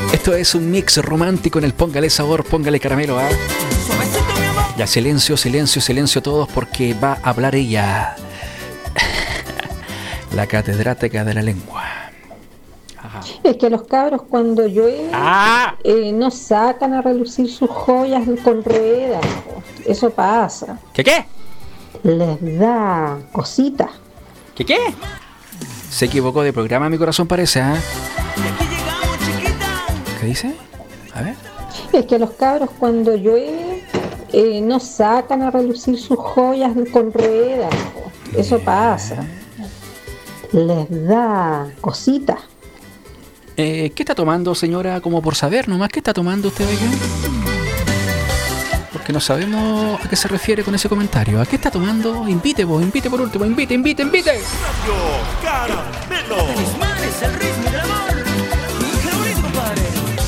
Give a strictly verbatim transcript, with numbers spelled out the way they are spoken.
Esto es un mix romántico en el Póngale Sabor, Póngale Caramelo, ¿ah? ¿eh? Ya, silencio, silencio, silencio todos porque va a hablar ella. La catedrática de la lengua. Ajá. Es que los cabros cuando llueve ¡Ah! eh, no sacan a relucir sus joyas con ruedas. Eso pasa. ¿Qué qué? Les da cosita. ¿Qué qué? Se equivocó de programa, mi corazón parece, ¿ah? ¿eh? ¿Qué dice? A ver. Es que los cabros cuando llueve eh, no sacan a relucir sus joyas con ruedas. Eso pasa. Les da cosita. Eh, ¿Qué está tomando, señora? Como por saber nomás, ¿qué está tomando usted acá? Porque no sabemos a qué se refiere con ese comentario. ¿A qué está tomando? Invite vos, invite por último, invite, invite, invite. Radio Caramelo. El ritmo del amor.